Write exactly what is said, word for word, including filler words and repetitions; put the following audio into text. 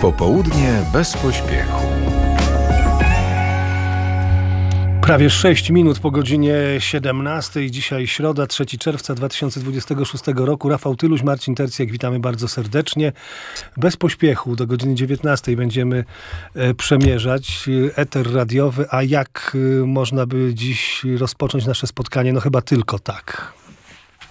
Popołudnie bez pośpiechu. Prawie sześć minut po godzinie siedemnastej. Dzisiaj środa, trzeciego czerwca dwa tysiące dwudziestego szóstego roku. Rafał Tyluś, Marcin Tercjak, witamy bardzo serdecznie. Bez pośpiechu do godziny dziewiętnastej będziemy e, przemierzać eter radiowy. A jak e, można by dziś rozpocząć nasze spotkanie? No chyba tylko tak.